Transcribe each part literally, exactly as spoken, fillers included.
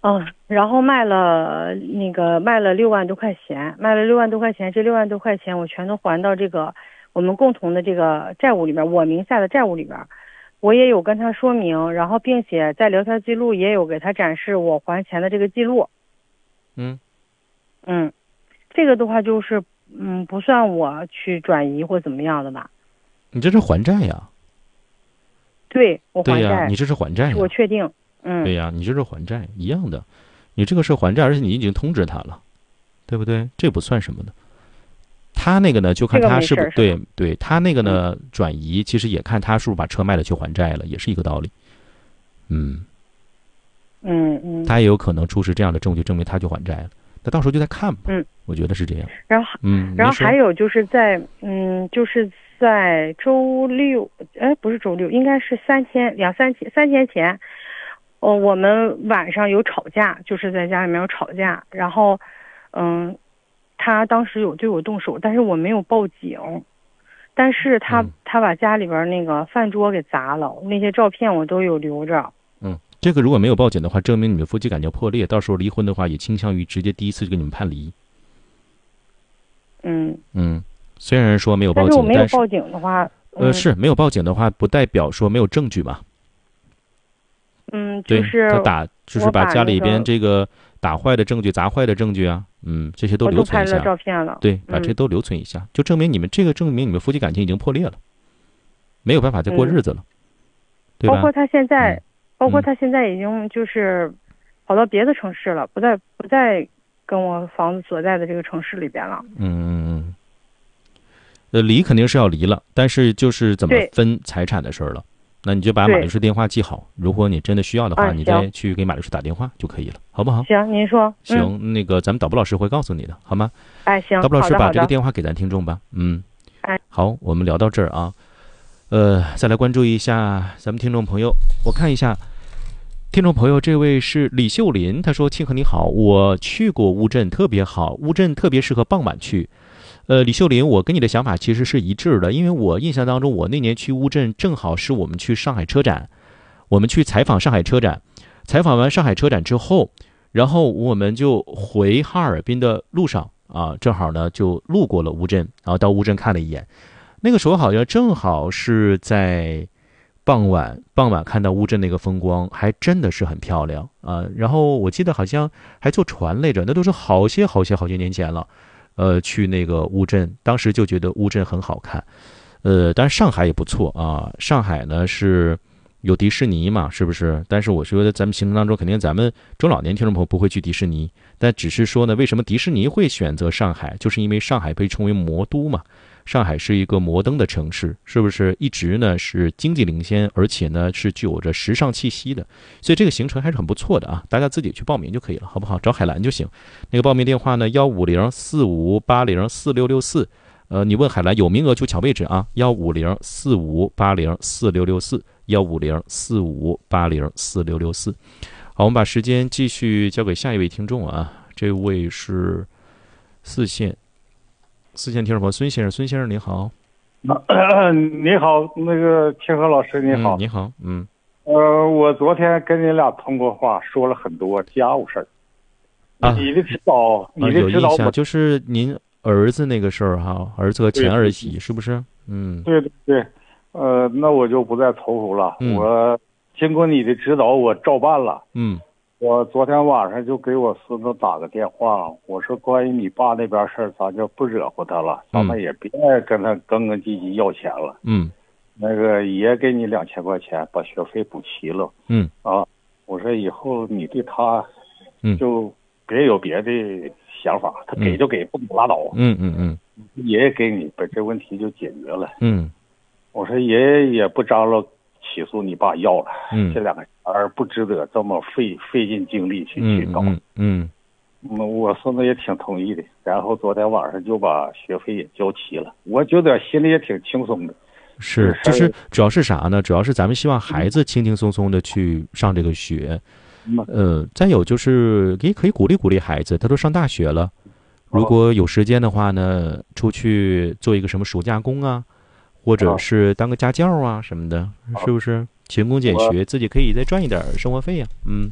嗯，然后卖了那个卖了六万多块钱，卖了六万多块钱，这六万多块钱我全都还到这个我们共同的这个债务里边，我名下的债务里边。我也有跟他说明，然后并且在聊天记录也有给他展示我还钱的这个记录。 嗯嗯，这个的话就是嗯不算我去转移或怎么样的吧？ 你这是还债呀？ 对，我还债。 对呀，你这是还债呀？ 我确定。嗯， 对呀，你这是还债一样的，你这个是还债，而且你已经通知他了，对不对？这不算什么的。他那个呢，就看他是不是对对，他那个呢、嗯、转移，其实也看他是不是把车卖了去还债了，也是一个道理。嗯嗯嗯， 他也有可能出示这样的证据，证明他去还债了。那到时候就再看吧。 嗯， 我觉得是这样。 然后嗯， 然后还有就是在嗯，就是在周六，哎，不是周六，应该是三天两三天三天前，哦，我们晚上有吵架，就是在家里面有吵架，然后嗯。他当时有对我动手，但是我没有报警。但是他、嗯、他把家里边那个饭桌给砸了，那些照片我都有留着。 嗯，这个如果没有报警的话，证明你们夫妻感情破裂，到时候离婚的话，也倾向于直接第一次就给你们判离。 嗯嗯，虽然说没有报警， 但是我没有报警的话， 呃，是没有报警的话，不代表说没有证据嘛。 嗯，就是他打，就是把家里边这个打坏的证据、砸坏的证据啊，嗯，这些都留存一下。 我都拍了照片了。 对，把这些都留存一下，嗯、就证明你们这个证明你们夫妻感情已经破裂了，没有办法再过日子了， 嗯、 对吧？ 包括他现在， 嗯、 包括他现在已经就是跑到别的城市了，不在不在跟我房子所在的这个城市里边了。 嗯，呃，离肯定是要离了，但是就是怎么分财产的事儿了。那你就把马律师电话记好，如果你真的需要的话， 啊、 你再去给马律师打电话就可以了，好不好？ 行，您说。 行、 嗯， 那个咱们导播老师会告诉你的，好吗？ 哎，行。 导播老师把这个电话给咱听众吧。嗯， 哎， 好，我们聊到这儿啊，呃，再来关注一下咱们听众朋友，我看一下，听众朋友，这位是李秀林，他说：“庆和你好，我去过乌镇，特别好，乌镇特别适合傍晚去。”呃，李秀林，我跟你的想法其实是一致的，因为我印象当中，我那年去乌镇正好是我们去上海车展，我们去采访上海车展，采访完上海车展之后，然后我们就回哈尔滨的路上啊，正好呢就路过了乌镇，然后到乌镇看了一眼，那个时候好像正好是在傍晚，傍晚看到乌镇那个风光，还真的是很漂亮啊。然后我记得好像还坐船来着，那都是好些好些好些年前了。呃，去那个乌镇，当时就觉得乌镇很好看，呃，但是上海也不错啊。上海呢是有迪士尼嘛，是不是？但是我觉得咱们行程当中，肯定咱们中老年听众朋友不会去迪士尼，但只是说呢，为什么迪士尼会选择上海，就是因为上海被称为魔都嘛。上海是一个摩登的城市，是不是一直呢是经济领先，而且呢是具有着时尚气息的，所以这个行程还是很不错的啊，大家自己去报名就可以了，好不好？找海兰就行。那个报名电话呢，幺五零四五八零四六六四，呃，你问海兰有名额就抢位置啊，幺五零四五八零四六六四，幺五零四五八零四六六四。好，我们把时间继续交给下一位听众啊，这位是四线。四线听众朋友孙先生，孙先生你好。 呃、你好，那个庆和老师你好、 嗯、你好。嗯呃我昨天跟你俩通过话，说了很多家务事儿啊，你的指导你的指导、 啊、就是您儿子那个事儿哈，儿子和前儿媳是不是？嗯， 对对对，呃那我就不再重复了、 嗯、 我经过你的指导我照办了。 嗯， 我昨天晚上就给我孙子打个电话，我说关于你爸那边事儿，咱就不惹乎他了，咱们也别跟他更更唧唧要钱了。 嗯， 那个爷给你两千块钱，把学费补齐了。 嗯， 啊，我说以后你对他， 嗯， 就别有别的想法，他给就给，不给拉倒。 嗯嗯嗯， 爷爷给你，把这问题就解决了。 嗯， 我说爷爷也不张罗起诉你爸要了， 嗯， 这两个而不值得这么费费尽精力去去搞。 嗯嗯， 嗯，我孙子也挺同意的，然后昨天晚上就把学费也交齐了，我觉得心里也挺轻松的。 是，就是主要是啥呢？主要是咱们希望孩子轻轻松松的去上这个学，呃，再有就是也可以鼓励鼓励孩子，他都上大学了，如果有时间的话呢，出去做一个什么暑假工啊，或者是当个家教啊什么的，是不是？勤工俭学，自己可以再赚一点生活费呀、啊。嗯，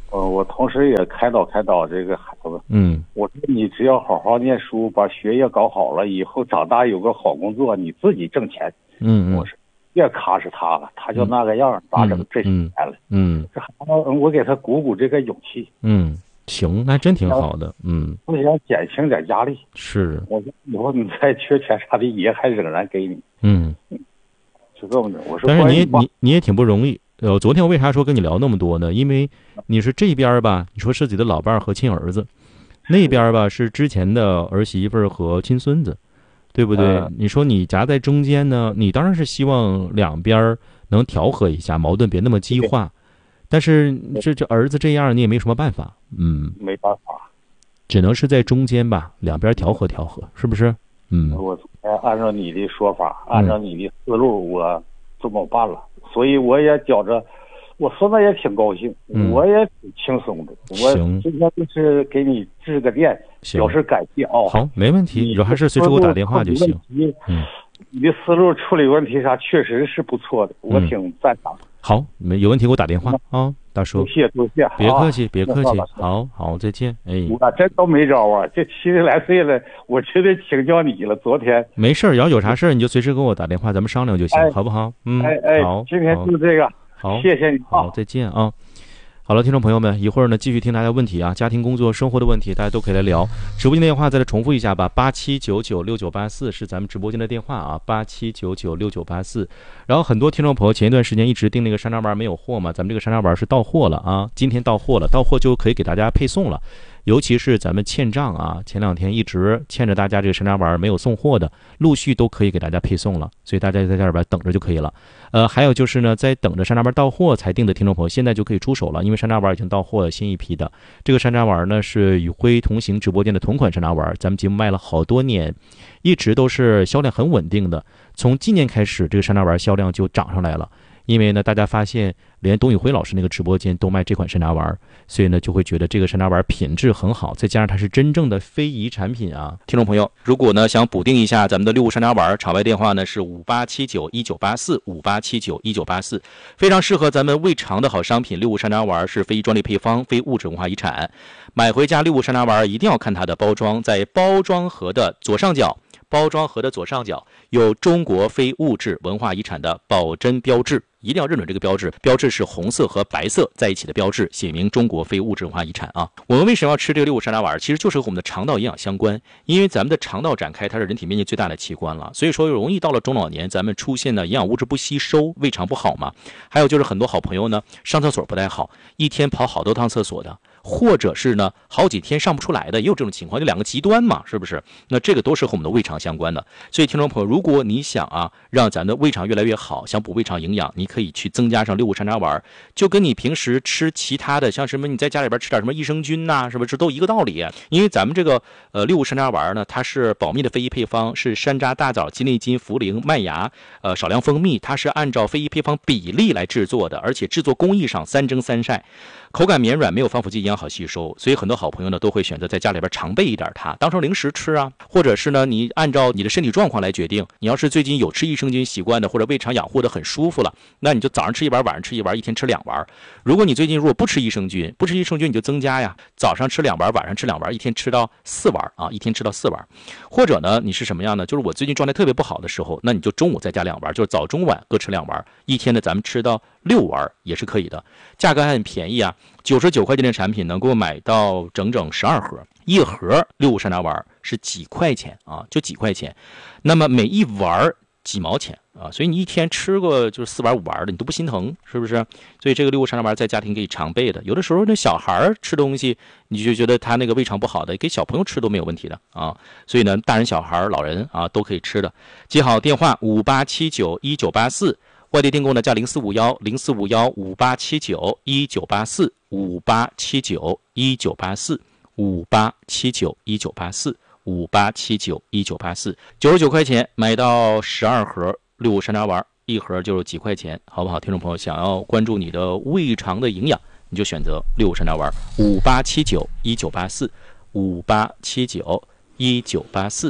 呃，我同时也开导开导这个孩子。 嗯， 我说你只要好好念书，把学业搞好了，以后长大有个好工作，你自己挣钱。 嗯嗯， 我说别卡是他了，他就那个样，咋整？这些年了。 嗯， 这孩子我给他鼓鼓这个勇气。 嗯，行，那真挺好的。嗯， 我想减轻点压力。 是。 我说以后你再缺钱啥的，爷还仍然给你。 嗯， 就这么的。我说， 但是你你你也挺不容易。呃，昨天我为啥说跟你聊那么多呢？因为你是这边吧，你说是自己的老伴儿和亲儿子，那边吧是之前的儿媳妇儿和亲孙子，对不对？ 嗯、 你说你夹在中间呢，你当然是希望两边能调和一下，矛盾别那么激化。但是这这儿子这样，你也没什么办法。嗯， 没办法， 只能是在中间吧，两边调和调和，是不是？嗯， 我按照你的说法，按照你的思路，我这么办了。所以我也觉着，我孙子也挺高兴， 嗯、 我也挺轻松的。我今天就是给你致个电，表示感谢啊、哦。 好，没问题，你还是随时给我打电话就行。 嗯，你的思路处理问题啥，确实是不错的，我挺赞赏。 嗯、好，没有问题给我打电话啊、哦，大叔。 多谢多谢， 别客气，别客气。好好，再见。哎， 我真都没招啊，这七十来岁了，我就得请教你了。昨天没事，要有啥事你就随时给我打电话，咱们商量就行， 哎、 好不好？嗯， 哎哎， 好， 今天就这个， 好， 谢谢你， 好，再见啊。好了，听众朋友们，一会儿呢继续听大家问题啊，家庭、工作、生活的问题，大家都可以来聊。直播间电话再来重复一下吧，八七九九六九八四是咱们直播间的电话啊，八七九九六九八四。然后很多听众朋友前一段时间一直订那个山楂丸没有货嘛，咱们这个山楂丸是到货了啊，今天到货了，到货就可以给大家配送了。尤其是咱们欠账啊，前两天一直欠着大家这个山楂丸没有送货的，陆续都可以给大家配送了，所以大家在这里边等着就可以了。呃，还有就是呢，在等着山楂丸到货才订的听众朋友，现在就可以出手了，因为山楂丸已经到货了，新一批的。这个山楂丸呢是与辉同行直播间的同款山楂丸，咱们节目卖了好多年，一直都是销量很稳定的。从今年开始，这个山楂丸销量就涨上来了。因为呢，大家发现连董宇辉老师那个直播间都卖这款山楂丸，所以呢就会觉得这个山楂丸品质很好，再加上它是真正的非遗产品啊。听众朋友，如果呢想补订一下咱们的六物山楂丸，场外电话呢是五八七九一九八四五八七九一九八四，非常适合咱们胃肠的好商品。六物山楂丸是非遗专利配方，非物质文化遗产。买回家六物山楂丸一定要看它的包装，在包装盒的左上角。包装盒的左上角有中国非物质文化遗产的保真标志，一定要认准这个标志，标志是红色和白色在一起的标志，写明中国非物质文化遗产啊。我们为什么要吃这个六物山楂丸？其实就是和我们的肠道营养相关，因为咱们的肠道展开它是人体面积最大的器官了，所以说容易到了中老年咱们出现的营养物质不吸收，胃肠不好嘛。还有就是很多好朋友呢上厕所不太好，一天跑好多趟厕所的，或者是呢好几天上不出来的，也有这种情况，就两个极端嘛，是不是？那这个都是和我们的胃肠相关的。所以听众朋友，如果你想啊让咱的胃肠越来越好，想补胃肠营养，你可以去增加上六物山楂丸，就跟你平时吃其他的像什么你在家里边吃点什么益生菌呐、啊，是不是都一个道理？因为咱们这个呃六物山楂丸呢，它是保密的非遗配方，是山楂、大枣、鸡内金、茯苓、麦芽，呃少量蜂蜜，它是按照非遗配方比例来制作的，而且制作工艺上三蒸三晒，口感绵软，没有防腐剂，营养好吸收，所以很多好朋友呢都会选择在家里边常备一点它，当成零食吃啊，或者是呢你按照你的身体状况来决定。你要是最近有吃益生菌习惯的，或者胃肠养护的很舒服了，那你就早上吃一丸，晚上吃一丸，一天吃两丸。如果你最近如果不吃益生菌，不吃益生菌你就增加呀，早上吃两丸，晚上吃两丸，一天吃到四丸啊，一天吃到四丸。或者呢你是什么样呢？就是我最近状态特别不好的时候，那你就中午再加两丸，就是早中晚各吃两丸，一天呢咱们吃到六丸也是可以的，价格还很便宜啊，九十九块钱的产品能够买到整整十二盒，一盒六物山楂丸是几块钱啊，就几块钱，那么每一丸几毛钱啊，所以你一天吃个就是四丸五丸的，你都不心疼，是不是？所以这个六物山楂丸在家庭可以常备的，有的时候那小孩吃东西，你就觉得他那个胃肠不好的，给小朋友吃都没有问题的啊。所以呢，大人、小孩、老人啊都可以吃的。记好电话五八七九一九八四，外地订购呢加零四五幺零四五幺五八七九一九八四五八七九一九八四五八七九一九八四。五八七九一九八四，九十九块钱买到十二盒六物山楂丸，一盒就是几块钱，好不好？听众朋友，想要关注你的胃肠的营养，你就选择六物山楂丸，五八七九一九八四，五八七九一九八四。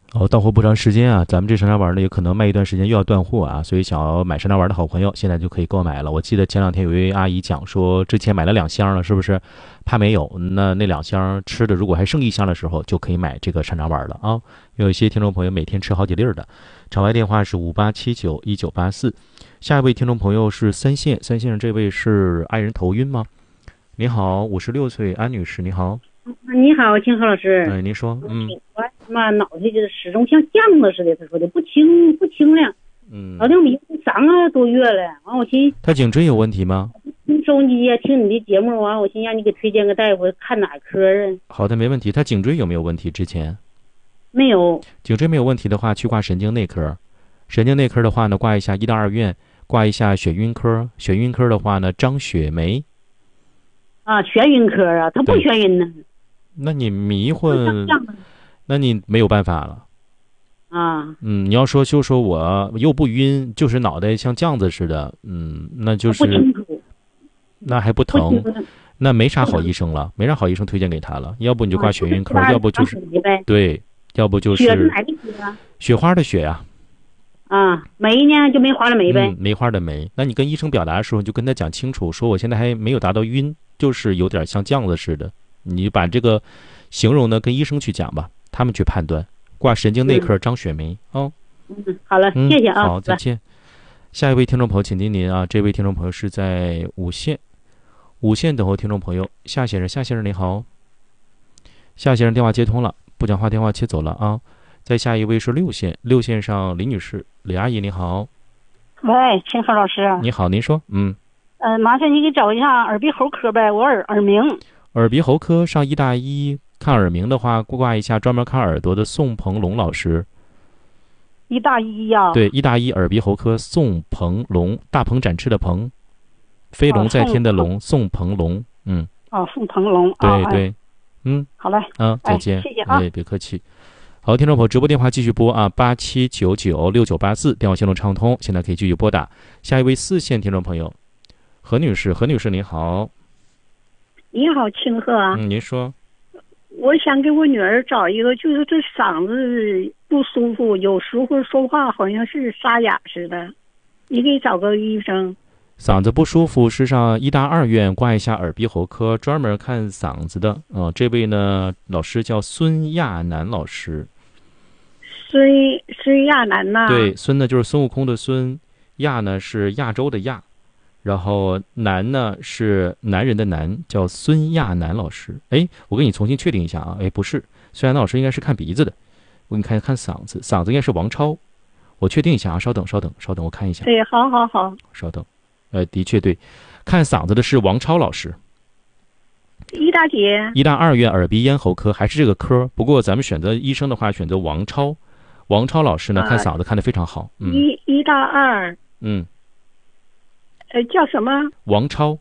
哦，到货不长时间啊，咱们这山楂丸呢也可能卖一段时间又要断货啊，所以想要买山楂丸的好朋友现在就可以购买了。我记得前两天有一位阿姨讲说，之前买了两箱了，是不是？怕没有，那那两箱吃的如果还剩一箱的时候，就可以买这个山楂丸了啊。有一些听众朋友每天吃好几粒的。场外电话是五八七九一九八四。下一位听众朋友是三线，三线上这位是爱人头晕吗？你好，五十六岁安女士，你好。 你好，金河老师。 哎，您说，嗯， 我妈脑袋就是始终像浆子似的，他说的不清不清亮， 嗯， 老定迷三个多月了。完，我寻他颈椎有问题吗？ 听收音机呀，听你的节目，完我寻让你给推荐个大夫，看哪科啊？ 好的，没问题。他颈椎有没有问题？之前没有。 颈椎没有问题的话，去挂神经内科。神经内科的话呢，挂一下医大二院，挂一下血晕科。血晕科的话呢，张雪梅。 啊，眩晕科啊，他不眩晕呢。 那你迷混，那你没有办法了啊。 嗯，你要说就说我又不晕，就是脑袋像酱子似的，嗯，那就是不清楚， 那还不疼，那没啥好医生了，没啥好医生推荐给他了。要不你就挂血晕科，要不就是对，要不就是雪是哪个雪啊？ 雪花的雪呀。 啊，梅呢就梅花的梅呗。 嗯，梅花的梅。那你跟医生表达的时候，就跟他讲清楚，说我现在还没有达到晕，就是有点像酱子似的。你把这个形容呢跟医生去讲吧，他们去判断。挂神经内科张雪梅哦。 嗯，好了，谢谢啊。 好，再见。下一位听众朋友，请听您啊，这位听众朋友是在五线，五线等候听众朋友夏先生，夏先生你好。夏先生电话接通了，不讲话电话切走了啊。再下一位是六线，六线上李女士，李阿姨你好。 喂，秦河老师。 你好，您说。嗯。 呃，麻烦你给找一下耳鼻喉科呗，我耳耳鸣。 耳鼻喉科上医大一看耳鸣的话，挂一下专门看耳朵的宋鹏龙老师。 医大一呀？ 对，医大一耳鼻喉科宋鹏龙，大鹏展翅的鹏，飞龙在天的龙，宋鹏龙。嗯。 哦，宋鹏龙。 对、 哦、 对，嗯。 好嘞。 嗯，再见。 哎、谢谢啊。 哎，别客气。好，听众朋友，直播电话继续拨啊，八七九九六九八四，电话线路畅通，现在可以继续拨打。下一位四线听众朋友，何女士，何女士你好。 你好，清鹤啊。 嗯，您说。 我想给我女儿找一个，就是这嗓子不舒服，有时候说话好像是沙哑似的，你给找个医生。 嗓子不舒服是上医大二院挂一下耳鼻喉科，专门看嗓子的。嗯、呃，这位呢老师叫孙亚楠老师。 孙孙亚楠呐。 对，孙呢就是孙悟空的孙，亚呢是亚洲的亚，然后男呢是男人的男，叫孙亚楠老师。哎，我给你重新确定一下啊，哎，不是，孙亚楠老师应该是看鼻子的，我给你看看嗓子，嗓子应该是王超，我确定一下啊，稍等稍等稍等，我看一下。 对，好好好， 稍等，呃，的确对，看嗓子的是王超老师。 医大姐， 医大二院耳鼻咽喉科还是这个科，不过咱们选择医生的话，选择王超。王超老师呢，看嗓子看得非常好。嗯， 医医大二。 嗯。 呃，叫什么？ 王超。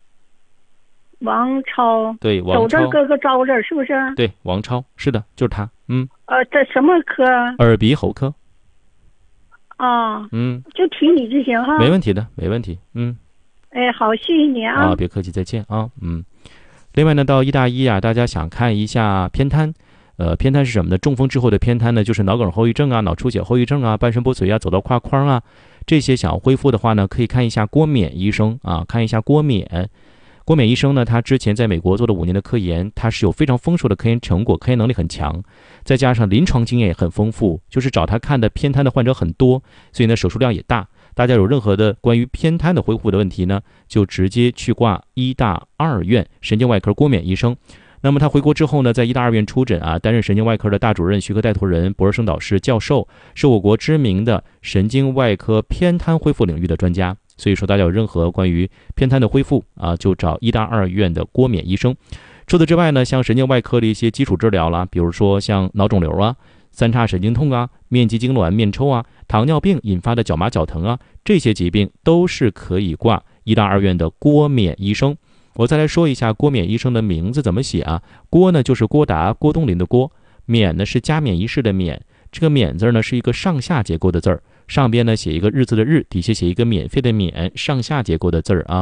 王超。 对，王超。 走这搁个招这是不是？ 对，王超是的，就是他。嗯。 呃，这什么科？ 耳鼻喉科。 啊。 嗯。 就听你就行哈。 没问题的，没问题。嗯。 哎，好，谢谢你啊。 啊，别客气，再见啊。嗯。另外呢，到医大一啊，大家想看一下偏瘫。呃，偏瘫是什么呢？中风之后的偏瘫呢，就是脑梗后遗症啊、脑出血后遗症啊、半身不遂啊、走道跨框啊，这些想要恢复的话呢，可以看一下郭冕医生啊，看一下郭冕。郭冕医生呢，他之前在美国做了五年的科研，他是有非常丰硕的科研成果，科研能力很强，再加上临床经验也很丰富，就是找他看的偏瘫的患者很多，所以呢手术量也大。大家有任何的关于偏瘫的恢复的问题呢，就直接去挂医大二院神经外科郭冕医生。那么他回国之后呢，在医大二院出诊啊，担任神经外科的大主任、学科带头人、博士生导师、教授，是我国知名的神经外科偏瘫恢复领域的专家。所以说，大家有任何关于偏瘫的恢复啊，就找医大二院的郭冕医生。除此之外呢，像神经外科的一些基础治疗啦，比如说像脑肿瘤啊、三叉神经痛啊、面肌痉挛、面抽啊、糖尿病引发的脚麻脚疼啊，这些疾病都是可以挂医大二院的郭冕医生。我再来说一下郭冕医生的名字怎么写啊？郭呢就是郭达、郭冬临的郭，冕呢是加冕仪式的冕。这个冕字呢是一个上下结构的字儿，上边呢写一个日字的日，底下写一个免费的免，上下结构的字儿啊。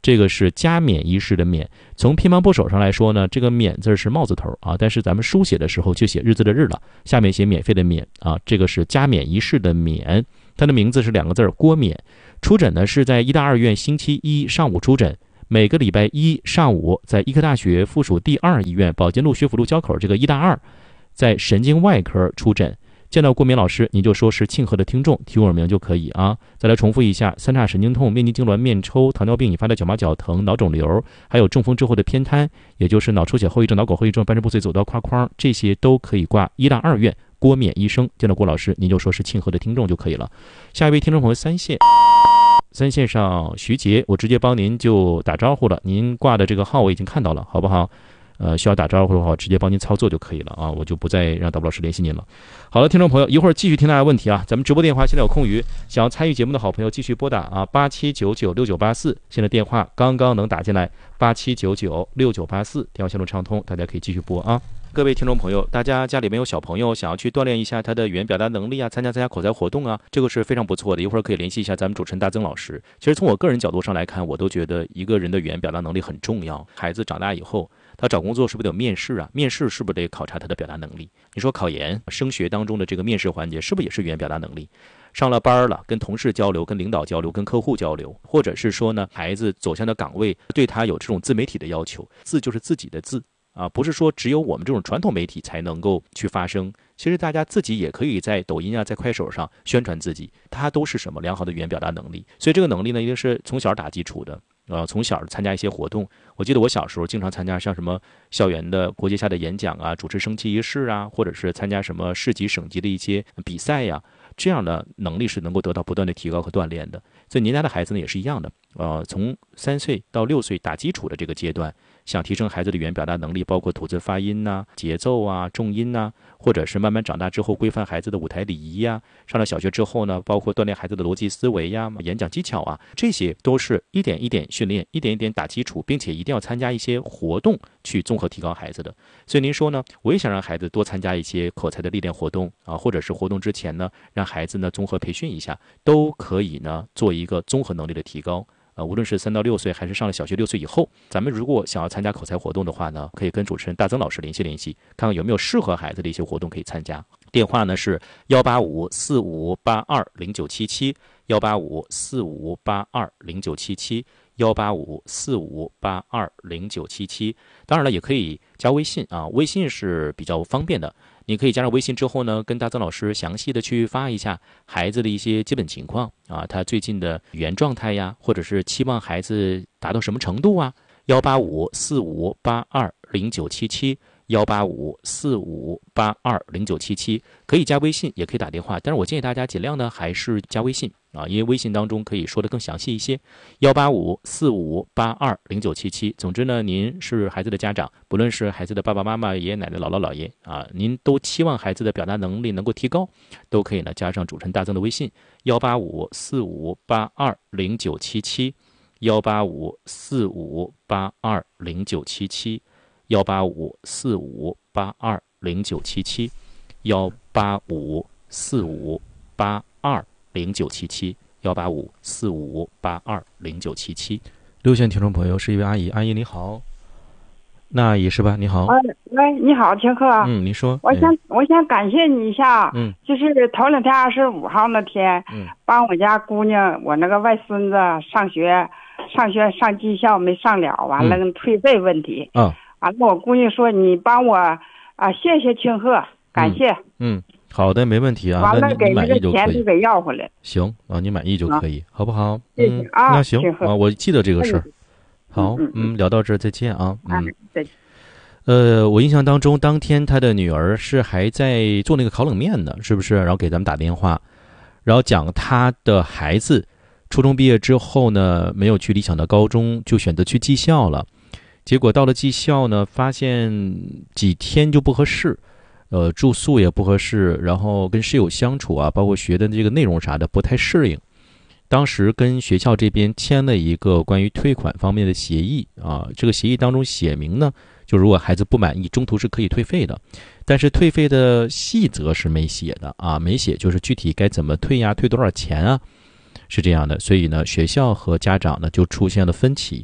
这个是加冕仪式的冕。从偏旁部首上来说呢，这个冕字是帽字头啊，但是咱们书写的时候就写日字的日了，下面写免费的免啊，这个是加冕仪式的冕。他的名字是两个字，郭冕。出诊呢是在医大二院星期一上午出诊，每个礼拜一上午在医科大学附属第二医院保健路学府路交口这个医大二，在神经外科出诊。见到郭冕老师，您就说是庆贺的听众，提我名就可以啊。再来重复一下：三叉神经痛、面筋痉挛、面抽、糖尿病引发的脚麻脚疼、脑肿瘤，还有中风之后的偏瘫，也就是脑出血后遗症、脑梗后遗症、半身不遂、走道框框，这些都可以挂医大二院郭冕医生。见到郭老师，您就说是庆贺的听众就可以了。下一位听众朋友三线，三线上徐杰，我直接帮您就打招呼了，您挂的这个号我已经看到了，好不好？呃，需要打招呼的话，直接帮您操作就可以了啊，我就不再让导播老师联系您了。好了，听众朋友，一会儿继续听大家问题啊。咱们直播电话现在有空余，想要参与节目的好朋友继续拨打啊，八七九九六九八四，现在电话刚刚能打进来，八七九九六九八四，电话线路畅通，大家可以继续拨啊。各位听众朋友，大家家里面有小朋友想要去锻炼一下他的语言表达能力啊，参加参加口才活动啊，这个是非常不错的。一会儿可以联系一下咱们主持人大曾老师。其实从我个人角度上来看，我都觉得一个人的语言表达能力很重要。孩子长大以后，他找工作是不是得有面试啊？面试是不是得考察他的表达能力？你说考研、升学当中的这个面试环节，是不是也是语言表达能力？上了班了，跟同事交流、跟领导交流、跟客户交流，或者是说呢，孩子走向的岗位对他有这种自媒体的要求，字就是自己的字啊，不是说只有我们这种传统媒体才能够去发声。其实大家自己也可以在抖音啊，在快手上宣传自己，它都是什么良好的语言表达能力。所以这个能力呢，一定是从小打基础的。呃，从小参加一些活动，我记得我小时候经常参加像什么校园的国际下的演讲啊，主持升旗仪式啊，或者是参加什么市级、省级的一些比赛呀、啊，这样的能力是能够得到不断的提高和锻炼的。所以您家的孩子呢也是一样的，呃，从三岁到六岁打基础的这个阶段，想提升孩子的语言表达能力，包括吐字发音呐、啊、节奏啊、重音呐、啊，或者是慢慢长大之后规范孩子的舞台礼仪呀、啊，上了小学之后呢，包括锻炼孩子的逻辑思维呀、演讲技巧啊，这些都是一点一点训练，一点一点打基础，并且一定要参加一些活动去综合提高孩子的。所以您说呢，我也想让孩子多参加一些口才的历练活动啊，或者是活动之前呢，让孩子呢综合培训一下，都可以呢做一个综合能力的提高。呃，无论是三到六岁，还是上了小学六岁以后，咱们如果想要参加口才活动的话呢，可以跟主持人大曾老师联系联系，看看有没有适合孩子的一些活动可以参加。电话呢是幺八五四五八二零九七七，幺八五四五八二零九七七，幺八五四五八二零九七七。当然了，也可以加微信啊，微信是比较方便的。你可以加上微信之后呢，跟大曾老师详细的去发一下孩子的一些基本情况啊，他最近的语言状态呀，或者是期望孩子达到什么程度啊。幺八五四五八二零九七七，幺八五四五八二零九七七，可以加微信，也可以打电话，但是我建议大家尽量呢还是加微信啊，因为微信当中可以说的更详细一些。幺八五四五八二零九七七。总之呢，您是孩子的家长，不论是孩子的爸爸妈妈、爷爷奶奶、姥姥姥爷啊，您都期望孩子的表达能力能够提高，都可以呢加上主持人大曾的微信幺八五四五八二零九七七，幺八五四五八二零九七七，幺八五四五八二零九七七，幺八五四五八二零九七七，幺八五四五八二零九七七。六线听众朋友是一位阿姨，阿姨你好，那阿姨是吧？你好。 喂，你好，秦鹤。 嗯，您说。 我想、嗯、我想感谢你一下。嗯。就是头两天二十五号那天，嗯，帮我家姑娘，我那个外孙子上学，上学上技校没上了，完了跟退费问题。嗯。完了，我姑娘说你帮我啊，谢谢清鹤，感谢。嗯。嗯好的，没问题啊。 完了，给那个钱都给要回来。 行啊，你满意就可以，啊、好不好？ 谢谢啊。 那行啊，我记得这个事儿。好，嗯, 嗯，聊到这儿再见啊。嗯， 再见。 呃，我印象当中，当天他的女儿是还在做那个烤冷面呢，是不是？然后给咱们打电话，然后讲他的孩子初中毕业之后呢，没有去理想的高中，就选择去技校了。结果到了技校呢，发现几天就不合适。呃，住宿也不合适，然后跟室友相处啊，包括学的这个内容啥的不太适应。当时跟学校这边签了一个关于退款方面的协议啊，这个协议当中写明呢，就如果孩子不满意，中途是可以退费的，但是退费的细则是没写的啊，没写就是具体该怎么退呀，退多少钱啊，是这样的。所以呢，学校和家长呢就出现了分歧。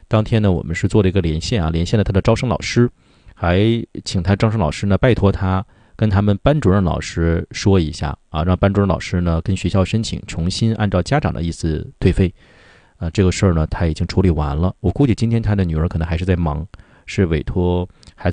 当天呢，我们是做了一个连线啊，连线了他的招生老师，还请他招生老师呢拜托他跟他们班主任老师说一下啊，让班主任老师呢跟学校申请重新按照家长的意思退费。啊，这个事儿呢他已经处理完了，我估计今天他的女儿可能还是在忙，是委托孩子